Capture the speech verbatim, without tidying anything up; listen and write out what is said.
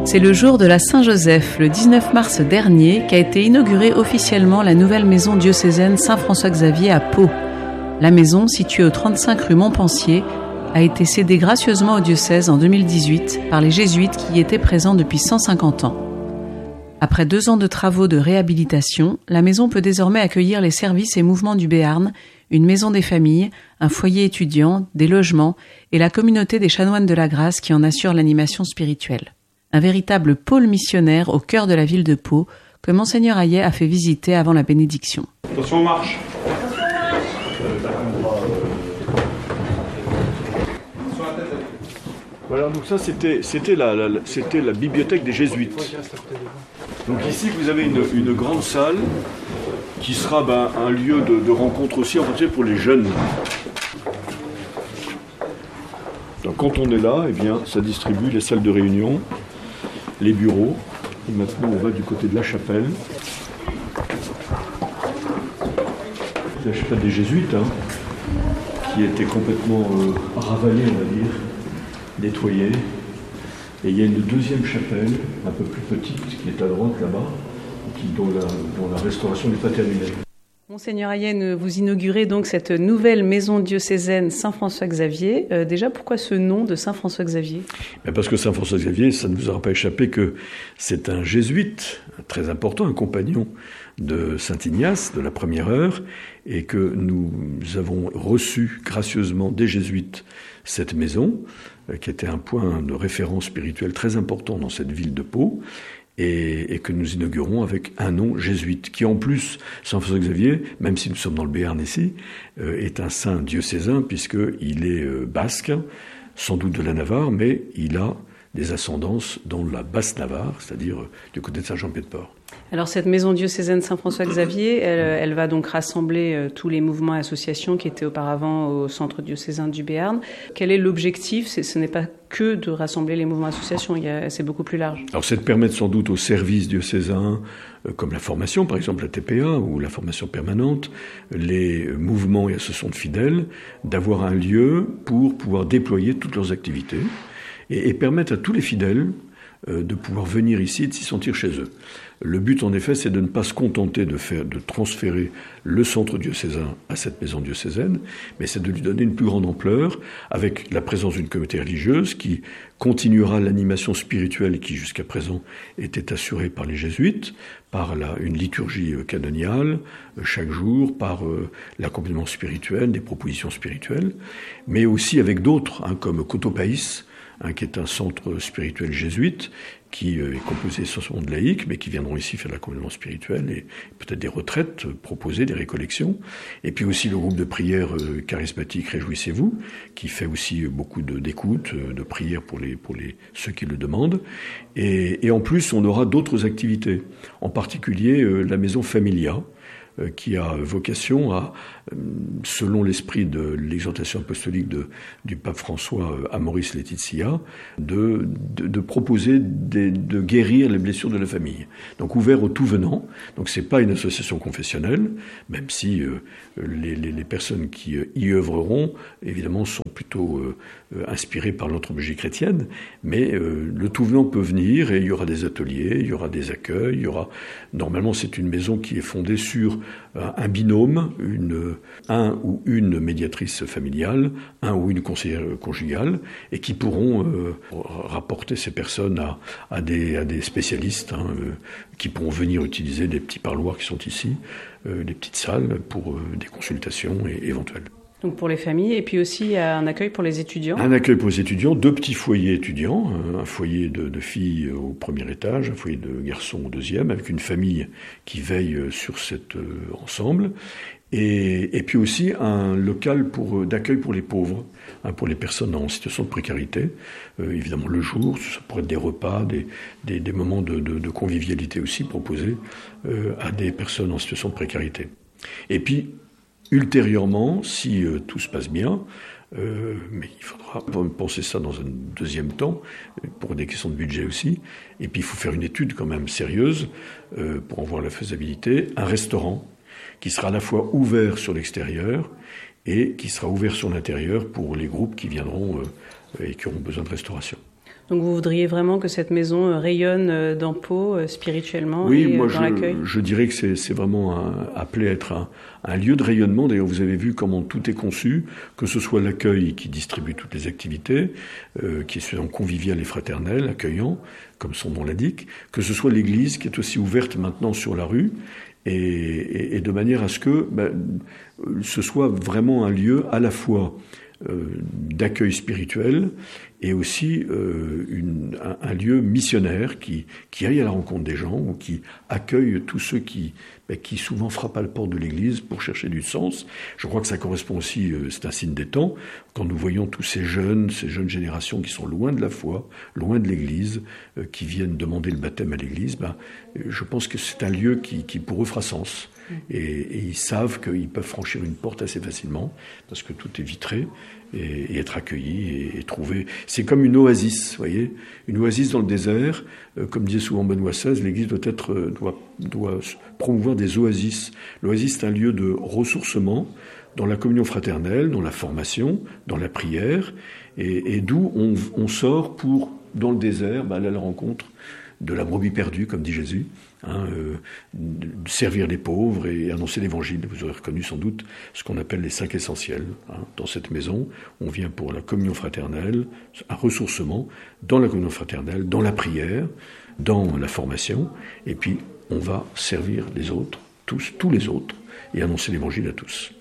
C'est le jour de la Saint-Joseph, le dix-neuf mars dernier, qu'a été inaugurée officiellement la nouvelle maison diocésaine Saint-François-Xavier à Pau. La maison, située au trente-cinq rue Montpensier, a été cédée gracieusement au diocèse en deux mille dix-huit par les jésuites qui y étaient présents depuis cent cinquante ans. Après deux ans de travaux de réhabilitation, la maison peut désormais accueillir les services et mouvements du Béarn, une maison des familles, un foyer étudiant, des logements et la communauté des chanoines de la Grâce qui en assure l'animation spirituelle. Un véritable pôle missionnaire au cœur de la ville de Pau que Monseigneur Hayet a fait visiter avant la bénédiction. Attention, marche. Voilà, donc ça c'était, c'était, la, la, c'était la bibliothèque des Jésuites. Donc ici vous avez une, une grande salle qui sera ben, un lieu de, de rencontre aussi, en particulier pour les jeunes. Donc quand on est là, eh bien, ça distribue les salles de réunion, les bureaux. Et maintenant on va du côté de la chapelle. La chapelle des Jésuites, hein, qui était complètement euh, ravalée, on va dire, nettoyée. Et il y a une deuxième chapelle, un peu plus petite, qui est à droite là-bas, qui, dont, la, dont la restauration n'est pas terminée. Monseigneur Hayet, vous inaugurez donc cette nouvelle maison diocésaine Saint-François-Xavier. Euh, déjà, pourquoi ce nom de Saint-François-Xavier ? Parce que Saint-François-Xavier, ça ne vous aura pas échappé que c'est un jésuite très important, un compagnon de Saint-Ignace, de la première heure, et que nous avons reçu gracieusement des jésuites cette maison, qui était un point de référence spirituelle très important dans cette ville de Pau, et, et que nous inaugurons avec un nom jésuite, qui en plus, Saint-François-Xavier, même si nous sommes dans le Béarn ici, euh, est un saint diocésain, puisqu'il est euh, basque, sans doute de la Navarre, mais il a des ascendances dans la Basse-Navarre, c'est-à-dire euh, du côté de Saint-Jean-Pied-de-Port. Alors cette maison diocésaine Saint-François-Xavier, elle, elle va donc rassembler euh, tous les mouvements et associations qui étaient auparavant au centre diocésain du Béarn. Quel est l'objectif ? C'est, ce n'est pas que de rassembler les mouvements et associations, il y a, c'est beaucoup plus large. Alors c'est de permettre sans doute aux services diocésains, euh, comme la formation, par exemple la T P A ou la formation permanente, les mouvements et associations de fidèles, d'avoir un lieu pour pouvoir déployer toutes leurs activités et, et permettre à tous les fidèles euh, de pouvoir venir ici et de s'y sentir chez eux. Le but, en effet, c'est de ne pas se contenter de faire, de transférer le centre diocésain à cette maison diocésaine, mais c'est de lui donner une plus grande ampleur avec la présence d'une communauté religieuse qui continuera l'animation spirituelle qui, jusqu'à présent, était assurée par les jésuites, par la, une liturgie canoniale chaque jour, par euh, l'accompagnement spirituel, des propositions spirituelles, mais aussi avec d'autres, hein, comme Cotopaïs, hein, qui est un centre spirituel jésuite, qui est composé essentiellement de laïcs, mais qui viendront ici faire de l'accompagnement spirituel et peut-être des retraites proposées, des récollections. Et puis aussi le groupe de prière charismatique Réjouissez-vous, qui fait aussi beaucoup de, d'écoute, de prière pour, les, pour les, ceux qui le demandent. Et, et en plus, on aura d'autres activités, en particulier la maison Familia, qui a vocation à, selon l'esprit de l'exhortation apostolique de, du pape François à Maurice Laetitia, de, de, de proposer de, de guérir les blessures de la famille. Donc ouvert aux tout venants. Donc c'est pas une association confessionnelle, même si euh, les, les, les personnes qui y œuvreront, évidemment, sont plutôt euh, inspirées par l'anthropologie chrétienne, mais euh, le tout venant peut venir et il y aura des ateliers, il y aura des accueils, il y aura... Normalement, c'est une maison qui est fondée sur un binôme, une, un ou une médiatrice familiale, un ou une conseillère conjugale, et qui pourront euh, rapporter ces personnes à, à, des, à des spécialistes, hein, euh, qui pourront venir utiliser les petits parloirs qui sont ici, euh, les petites salles pour euh, des consultations et, éventuelles. Donc pour les familles, et puis aussi il y a un accueil pour les étudiants. Un accueil pour les étudiants, deux petits foyers étudiants, un foyer de, de filles au premier étage, un foyer de garçons au deuxième, avec une famille qui veille sur cet euh, ensemble, et, et puis aussi un local pour, d'accueil pour les pauvres, hein, pour les personnes en situation de précarité, euh, évidemment le jour, ça pourrait être des repas, des, des, des moments de, de, de convivialité aussi proposés euh, à des personnes en situation de précarité. Et puis, ultérieurement, si euh, tout se passe bien, euh, mais il faudra penser ça dans un deuxième temps, pour des questions de budget aussi, et puis il faut faire une étude quand même sérieuse euh, pour en voir la faisabilité, un restaurant qui sera à la fois ouvert sur l'extérieur et qui sera ouvert sur l'intérieur pour les groupes qui viendront euh, et qui auront besoin de restauration. Donc vous voudriez vraiment que cette maison rayonne dans Pau spirituellement oui, et moi dans l'accueil ? je, je dirais que c'est, c'est vraiment un, appelé à être un, un lieu de rayonnement. D'ailleurs, vous avez vu comment tout est conçu, que ce soit l'accueil qui distribue toutes les activités, euh, qui est convivial et fraternel, accueillant, comme son nom l'indique, que ce soit l'église qui est aussi ouverte maintenant sur la rue, et, et, et de manière à ce que ben, ce soit vraiment un lieu à la fois euh, d'accueil spirituel et aussi euh, une, un, un lieu missionnaire qui, qui aille à la rencontre des gens ou qui accueille tous ceux qui, ben, qui souvent frappent à la porte de l'église pour chercher du sens. Je crois que ça correspond aussi, euh, c'est un signe des temps, quand nous voyons tous ces jeunes, ces jeunes générations qui sont loin de la foi, loin de l'église, euh, qui viennent demander le baptême à l'église, ben, je pense que c'est un lieu qui, qui pour eux fera sens. Et, et ils savent qu'ils peuvent franchir une porte assez facilement parce que tout est vitré et, et être accueillis et, et trouver. C'est comme une oasis, vous voyez, une oasis dans le désert. Euh, comme disait souvent Benoît seize, l'Église doit être doit, doit promouvoir des oasis. L'oasis, c'est un lieu de ressourcement dans la communion fraternelle, dans la formation, dans la prière, et, et d'où on, on sort pour dans le désert bah, aller à la rencontre de la brebis perdue, comme dit Jésus, hein, euh, servir les pauvres et annoncer l'évangile. Vous aurez reconnu sans doute ce qu'on appelle les cinq essentiels. Hein. Dans cette maison, on vient pour la communion fraternelle, un ressourcement dans la communion fraternelle, dans la prière, dans la formation, et puis on va servir les autres, tous, tous les autres, et annoncer l'évangile à tous.